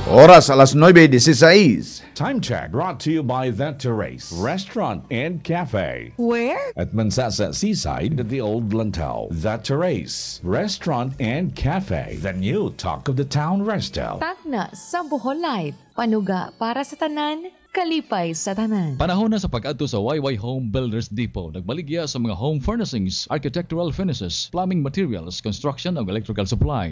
Oras alas 9:16. Time check brought to you by The Terrace Restaurant and Cafe. Where? At Mansasa Seaside at the Old Lantau. The Terrace Restaurant and Cafe. The new talk of the town resto. Tagna sa Bohol Life. Panuga para sa tanan, kalipay sa tanan. Panahon na sa pag-adto sa YY Home Builders Depot. Nagbaligya sa mga home furnishings, architectural finishes, plumbing materials, construction ug electrical supply.